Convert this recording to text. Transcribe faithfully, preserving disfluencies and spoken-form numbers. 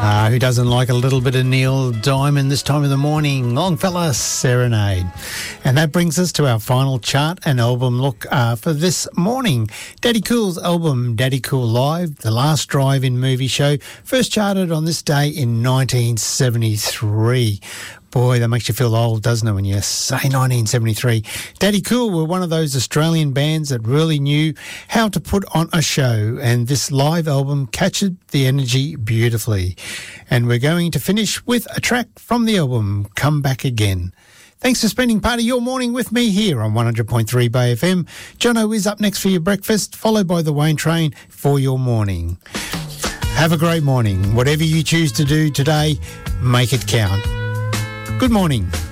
Uh, who doesn't like a little bit of Neil Diamond this time of the morning? Longfellow Serenade. And that brings us to our final chart and album look uh, for this morning. Daddy Cool's album, Daddy Cool Live, The Last Drive-In Movie Show, first charted on this day in nineteen seventy-three. Boy, that makes you feel old, doesn't it, when you say nineteen seventy-three. Daddy Cool were one of those Australian bands that really knew how to put on a show, and this live album captured the energy beautifully. And we're going to finish with a track from the album, Come Back Again. Thanks for spending part of your morning with me here on one hundred point three Bay F M. Jono is up next for your breakfast, followed by the Wayne Train for your morning. Have a great morning. Whatever you choose to do today, make it count. Good morning.